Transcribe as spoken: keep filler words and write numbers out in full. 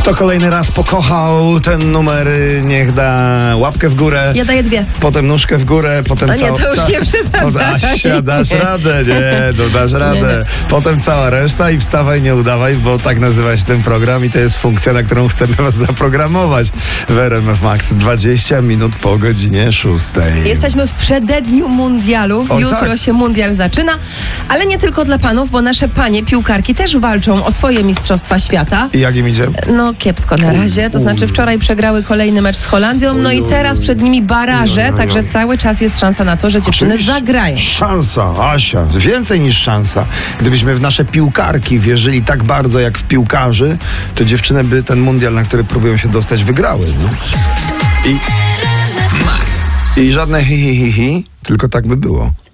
Kto kolejny raz pokochał ten numer, niech da łapkę w górę. Ja daję dwie. Potem nóżkę w górę, potem No nie, cała... to już ca... nie przesadzaj. Asia, dasz radę, nie, to dasz radę. Nie, nie. Potem cała reszta i wstawaj, nie udawaj, bo tak nazywa się ten program i to jest funkcja, na którą chcemy was zaprogramować w R M F Max. dwadzieścia minut po godzinie szóstej. Jesteśmy w przededniu mundialu. O, Jutro tak. się mundial zaczyna, ale nie tylko dla panów, bo nasze panie piłkarki też walczą o swoje mistrzostwa świata. I jak im idzie? No kiepsko na razie, to znaczy wczoraj przegrały kolejny mecz z Holandią, no i teraz przed nimi baraże, także cały czas jest szansa na to, że dziewczyny Oczywiście. zagrają. Szansa, Asia, więcej niż szansa. Gdybyśmy w nasze piłkarki wierzyli tak bardzo jak w piłkarzy, to dziewczyny by ten mundial, na który próbują się dostać, wygrały. No? I, I żadne hi, hi, hi, hi, tylko tak by było.